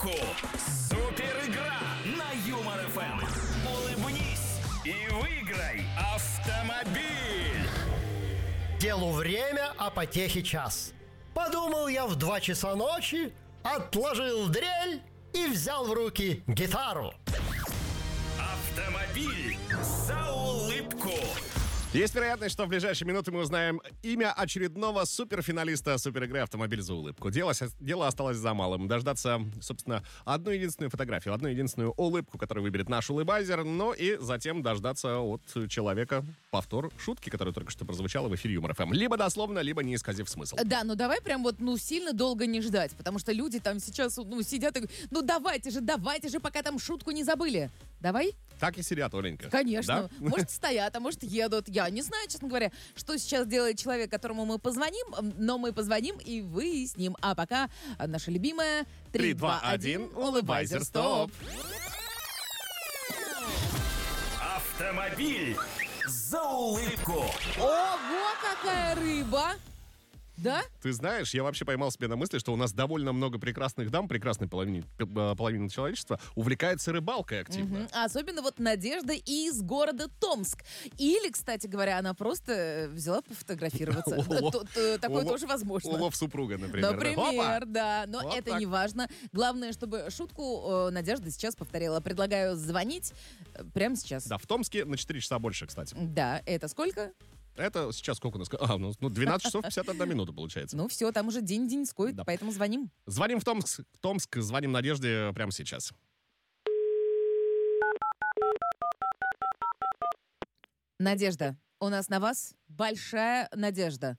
улыбку. Супер игра на Юмор ФМ. Улыбнись и выиграй автомобиль. Делу время, а потехе час. Подумал я в 2 часа ночи, отложил дрель и взял в руки гитару. Автомобиль за улыбку. Есть вероятность, что в ближайшие минуты мы узнаем имя очередного суперфиналиста суперигры «Автомобиль за улыбку». Дело осталось за малым. Дождаться, собственно, одну единственную фотографию, одну единственную улыбку, которую выберет наш улыбайзер, но и затем дождаться от человека повтор шутки, которая только что прозвучала в эфире Юмор ФМ. Либо дословно, либо не исказив смысл. Да, ну давай прям вот, сильно долго не ждать, потому что люди там сейчас, сидят и говорят, давайте же, пока там шутку не забыли. Давай? Так и сидят, Оленька. Конечно. Да? Может, стоят, а может, едут. Я не знаю, честно говоря, что сейчас делает человек, которому мы позвоним, но мы позвоним и выясним. А пока наша любимая 3, 2, 1, улыбайзер, стоп. Автомобиль за улыбку. Ого, какая рыба! Да? Ты знаешь, я вообще поймал себя на мысли, что у нас довольно много прекрасных дам, прекрасной половины человечества, увлекается рыбалкой активно. Особенно вот Надежда из города Томск. Или, кстати говоря, она просто взяла пофотографироваться. Такое тоже возможно. Улов супруга, например. Например, да. Но Вот это так. не важно. Главное, чтобы шутку Надежда сейчас повторила. Предлагаю звонить прямо сейчас. Да, в Томске на 4 часа больше, кстати. Да, это сколько? Это сейчас сколько у нас? 12 часов 51 минута получается. Ну все, там уже день-деньской, Да. поэтому звоним. Звоним в Томск, звоним Надежде прямо сейчас. Надежда, у нас на вас большая надежда.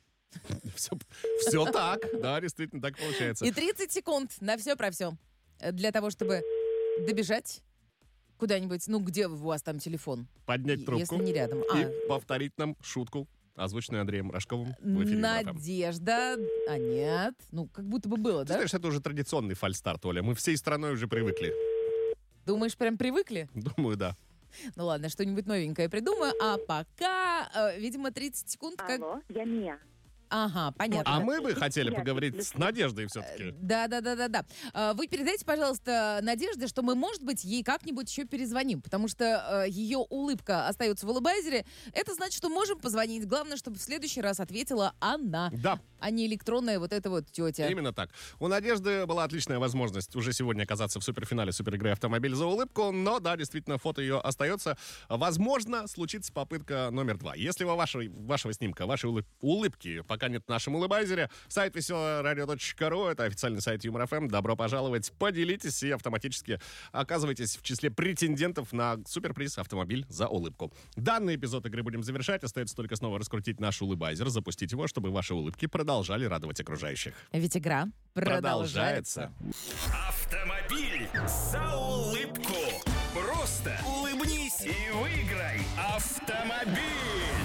Все так, да, действительно так получается. И 30 секунд на все про все. Для того, чтобы добежать куда-нибудь, где у вас там телефон? Поднять трубку Если не рядом. и повторить нам шутку, озвученную Андреем Рожковым в эфире Юмор ФМ. Надежда. А нет. Как будто бы было, Ты да? знаешь, это уже традиционный фальстарт, Оля. Мы всей страной уже привыкли. Думаешь, прям привыкли? Думаю, да. Ну ладно, что-нибудь новенькое придумаю. А пока, видимо, 30 секунд. Алло, я Мия. Ага, понятно. А мы бы хотели поговорить с Надеждой все-таки. Да. Вы передайте, пожалуйста, Надежде, что мы, может быть, ей как-нибудь еще перезвоним, потому что ее улыбка остается в улыбайзере. Это значит, что можем позвонить. Главное, чтобы в следующий раз ответила она, Да. а не электронная вот эта вот тетя. Именно так. У Надежды была отличная возможность уже сегодня оказаться в суперфинале суперигры «Автомобиль за улыбку», но да, действительно, фото ее остается. Возможно, случится попытка номер 2. Если у вашего снимка, вашей улыбки пока нет в нашем улыбайзере, сайт веселорадио.ру, это официальный сайт Юмор ФМ. Добро пожаловать, поделитесь и автоматически оказывайтесь в числе претендентов на суперприз «Автомобиль за улыбку». Данный эпизод игры будем завершать. Остается только снова раскрутить наш улыбайзер, запустить его, чтобы ваши улыбки продолжали радовать окружающих. Ведь игра продолжается. Автомобиль за улыбку. Просто улыбнись и выиграй автомобиль.